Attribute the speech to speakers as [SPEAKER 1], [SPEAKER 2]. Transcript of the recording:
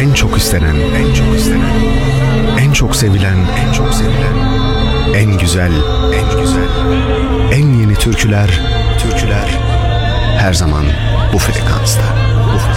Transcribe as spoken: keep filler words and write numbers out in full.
[SPEAKER 1] En çok istenen, en çok istenen, en çok sevilen, en çok sevilen, en güzel, en güzel, en yeni türküler, türküler her zaman bu frekansta. Bu frekansta.